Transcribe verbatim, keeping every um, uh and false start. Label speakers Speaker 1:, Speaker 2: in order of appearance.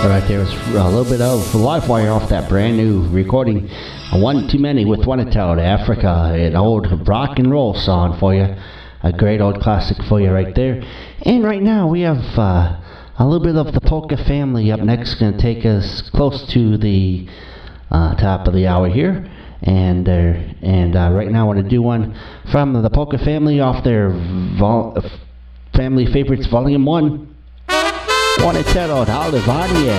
Speaker 1: Right there was a little bit of Livewire off that brand new recording, One Too Many with Juanito, Africa, an old rock and roll song for you, a great old classic for you right there. And right now we have uh, a little bit of the Polka Family up next, going to take us close to the uh, top of the hour here. And uh, and uh, right now I want to do one from the Polka Family off their vol- Family Favorites Volume one. Buonasera, Olivaria.